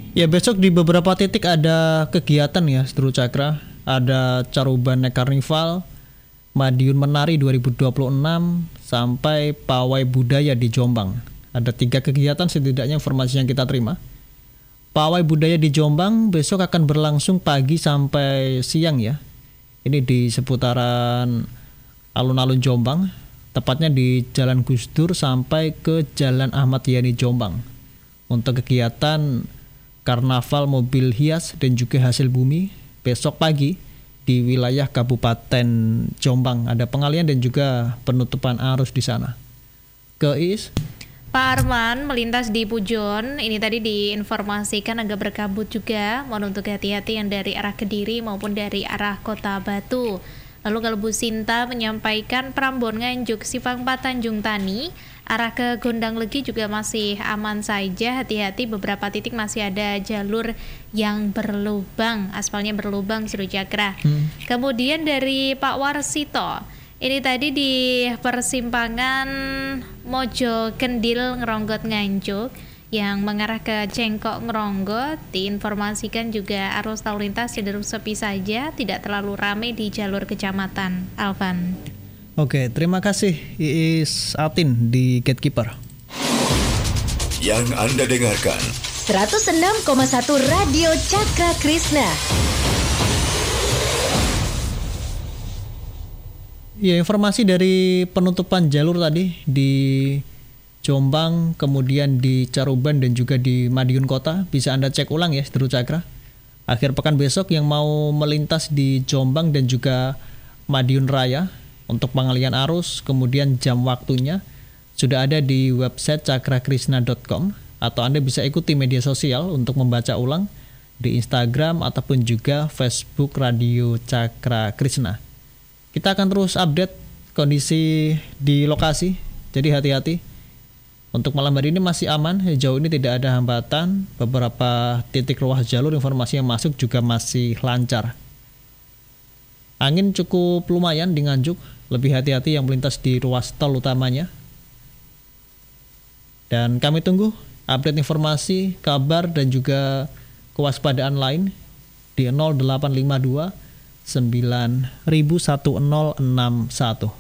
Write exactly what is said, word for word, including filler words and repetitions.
Ya besok di beberapa titik ada kegiatan ya Seteru Cakra. Ada Caruban Naik Karnival, Madiun Menari dua ribu dua puluh enam, sampai Pawai Budaya di Jombang. Ada tiga kegiatan setidaknya informasi yang kita terima. Pawai Budaya di Jombang besok akan berlangsung pagi sampai siang ya. Ini di seputaran alun-alun Jombang, tepatnya di Jalan Gus Dur sampai ke Jalan Ahmad Yani Jombang. Untuk kegiatan Karnaval Mobil Hias dan juga Hasil Bumi besok pagi di wilayah Kabupaten Jombang, ada pengalian dan juga penutupan arus di sana. Ke Is. Pak Arman melintas di Pujon, ini tadi diinformasikan agak berkabut juga, mohon untuk hati-hati yang dari arah Kediri maupun dari arah Kota Batu. Lalu kalau Bu Sinta menyampaikan Prambon Nganjuk Sifangpat Tanjung Tani, arah ke Gondang Legi juga masih aman saja, hati-hati beberapa titik masih ada jalur yang berlubang, aspalnya berlubang Seru Cakra. Hmm. Kemudian dari Pak Warsito, ini tadi di persimpangan Mojo Kendil Ngeronggot Nganjuk yang mengarah ke Cengkok Ngeronggot, diinformasikan juga arus lalu lintas cenderung sepi saja, tidak terlalu ramai di jalur kecamatan. Alvan. Oke, terima kasih Iis Atin di Gatekeeper. Yang Anda dengarkan seratus enam koma satu Radio Cakra Krishna. Ya, informasi dari penutupan jalur tadi di Jombang, kemudian di Caruban dan juga di Madiun Kota bisa Anda cek ulang ya Seteru Cakra. Akhir pekan besok yang mau melintas di Jombang dan juga Madiun Raya untuk pengalian arus, kemudian jam waktunya sudah ada di website cakrakrishna dot com, atau Anda bisa ikuti media sosial untuk membaca ulang di Instagram ataupun juga Facebook Radio Cakra Krishna. Kita akan terus update kondisi di lokasi, jadi hati-hati. Untuk malam hari ini masih aman, sejauh ini tidak ada hambatan. Beberapa titik ruas jalur informasi yang masuk juga masih lancar. Angin cukup lumayan di Nganjuk, lebih hati-hati yang melintas di ruas tol utamanya. Dan kami tunggu update informasi, kabar dan juga kewaspadaan lain di nol delapan lima dua sembilan satu nol enam satu.